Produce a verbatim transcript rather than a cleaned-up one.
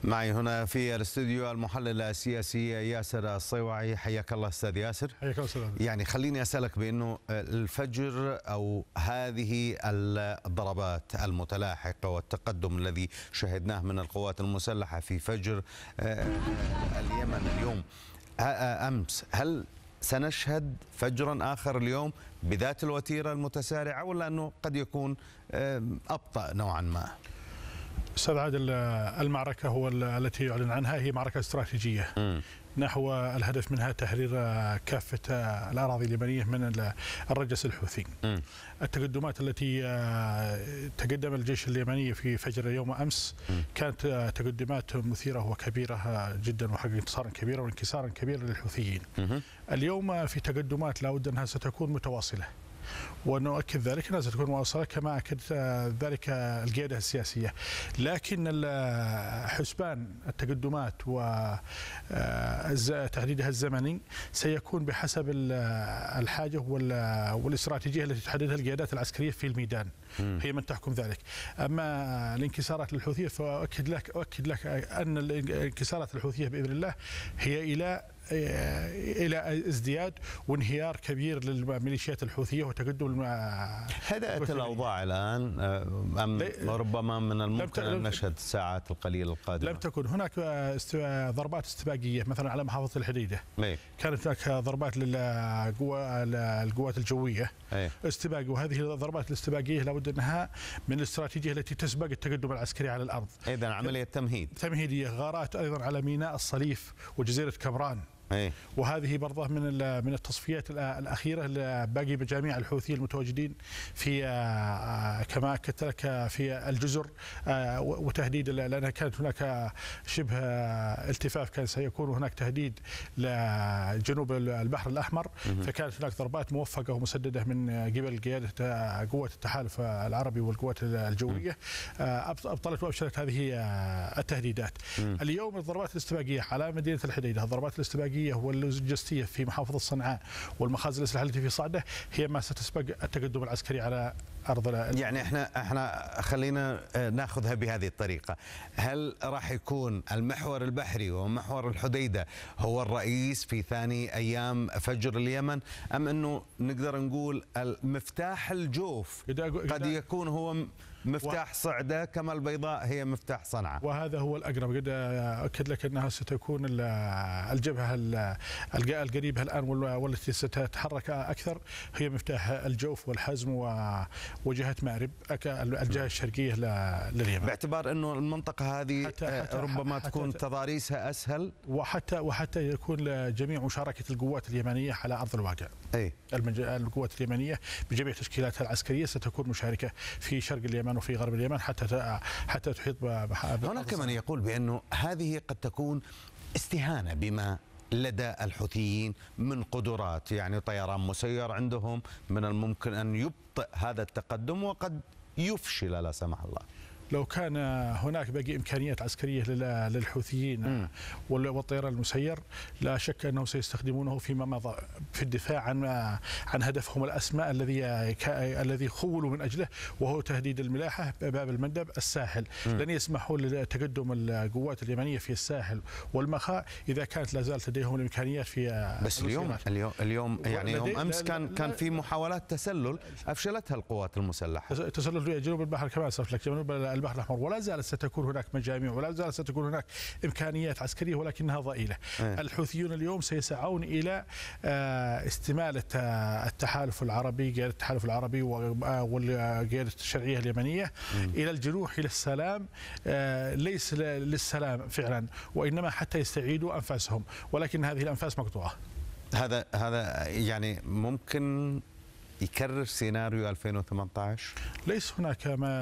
معي هنا في الاستوديو المحلل السياسي ياسر الصيوعي. حياك الله استاذ ياسر. حياك الله استاذ. يعني خليني اسالك بانه الفجر او هذه الضربات المتلاحقه والتقدم الذي شهدناه من القوات المسلحه في فجر اليمن اليوم امس، هل سنشهد فجرا آخر اليوم بذات الوتيرة المتسارعة ولا أنه قد يكون أبطأ نوعا ما؟ أستاذ عادل، المعركة هو التي يعلن عنها هي معركة استراتيجية م. نحو الهدف منها تحرير كافة الأراضي اليمنية من الرجس الحوثي. م. التقدمات التي تقدم الجيش اليمني في فجر يوم أمس م. كانت تقدمات مثيرة وكبيرة جدا وحقق انتصارا كبيرا وانكسارا كبيرا للحوثيين. م. اليوم في تقدمات لا بد أنها ستكون متواصلة، ونؤكد ذلك أنها ستكون مواصلة كما أكدت ذلك القيادة السياسية، لكن حسبان التقدمات وتحديدها الزمني سيكون بحسب الحاجة والاستراتيجية التي تحددها القيادات العسكرية في الميدان، هي من تحكم ذلك. أما الانكسارات الحوثية فأؤكد لك أؤكد لك أن الانكسارات الحوثية بإذن الله هي إلى إلى ازدياد وانهيار كبير للميليشيات الحوثية وتقدم. هدأت الأوضاع الآن أم ربما من الممكن أن نشهد الساعات القليلة القادمة؟ لم تكن هناك ضربات استباقية مثلا على محافظة الحديدة. مي. كانت هناك ضربات للقوات الجوية استباقي، وهذه الضربات الاستباقية لابد أنها من الاستراتيجية التي تسبق التقدم العسكري على الأرض. إذن عملية تمهيد تمهيدية. غارات أيضا على ميناء الصليف وجزيرة كمران. أيه. وهذه برضه من من التصفيات الأخيرة باقي مجاميع الحوثيين المتواجدين في كما أكدت لك في الجزر، وتهديد لأنها كانت هناك شبه التفاف، كان سيكون هناك تهديد لجنوب البحر الأحمر، فكانت هناك ضربات موفقة ومسددة من قبل قيادة قوات التحالف العربي والقوات الجوية أبطلت وأبشرت هذه التهديدات. اليوم الضربات الاستباقية على مدينة الحديدة، الضربات الاستباقية واللوجستية في محافظة صنعاء والمخازن الأسلحة التي في صعدة هي ما ستسبق التقدم العسكري على أرض. يعني احنا احنا خلينا ناخذها بهذه الطريقة، هل راح يكون المحور البحري ومحور الحديدة هو الرئيس في ثاني أيام فجر اليمن، أم أنه نقدر نقول المفتاح الجوف قد يكون هو مفتاح صعدة كما البيضاء هي مفتاح صنعاء؟ وهذا هو الأقرب. قد أؤكد لك أنها ستكون الجبهة القريبة الآن والتي ستتحرك أكثر هي مفتاح الجوف والحزم وجهة مأرب، الجهة الشرقية لليمن، باعتبار أنه المنطقة هذه حتى حتى ربما حتى تكون تضاريسها أسهل، وحتى وحتى يكون جميع مشاركة القوات اليمنية على أرض الواقع. أي القوات اليمنية بجميع تشكيلاتها العسكرية ستكون مشاركة في شرق اليمن وفي غرب اليمن حتى حتى تحيط ب. هناك من يقول بأنه هذه قد تكون استهانة بما لدى الحوثيين من قدرات، يعني طيران مسير عندهم من الممكن أن يبطئ هذا التقدم وقد يفشل لا سمح الله. لو كان هناك باقي إمكانيات عسكرية للحوثيين والطيران المسير لا شك أنه سيستخدمونه فيما مضى في الدفاع عن عن هدفهم الأسمى الذي الذي خولوا من أجله، وهو تهديد الملاحة باب المندب الساحل. م. لن يسمحوا لتقدم القوات اليمنية في الساحل والمخاء إذا كانت لا زالت لديهم الإمكانيات في. بس اليوم اليوم اليوم يعني يوم أمس كان كان في محاولات تسلل أفشلتها القوات المسلحة. تسلل في جنوب البحر كما أسف لك، جنوب البحر الأحمر، ولا زالت ستكون هناك مجاميع ولا زالت ستكون هناك إمكانيات عسكرية ولكنها ضئيلة. أه. الحوثيون اليوم سيسعون إلى استمالة التحالف العربي، قيادة التحالف العربي والقيادة الشرعية اليمنية م. إلى الجنوح إلى السلام، ليس للسلام فعلا وإنما حتى يستعيدوا أنفاسهم، ولكن هذه الأنفاس مقطوعة. هذا هذا يعني ممكن يكرر سيناريو ألفين وثمانية عشر؟ ليس هناك ما